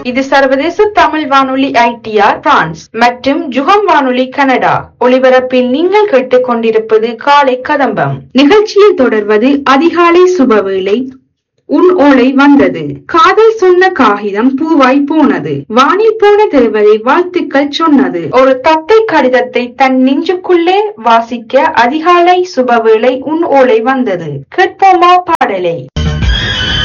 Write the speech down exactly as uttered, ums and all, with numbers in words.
இது சர்வதேச தமிழ் வானொலி ஐ டி ஆர் பிரான்ஸ் மற்றும் ஜுகம் வானொலி கனடா ஒலிபரப்பில் நீங்கள் கேட்டுக் கொண்டிருப்பது காலை கதம்பம். நிகழ்ச்சியில் தொடர்வது அதிகாலை சுபவேளை. உன் ஓலை வந்தது, காதல் சொன்ன காகிதம் பூவாய் போனது, வானில் போன தேவதை வாழ்த்துக்கள் சொன்னது. ஒரு தத்தை கடிதத்தை தன் நெஞ்சுக்குள்ளே வாசிக்க அதிகாலை சுபவேளை உன் ஓலை வந்தது. கேட்போமா பாடலை?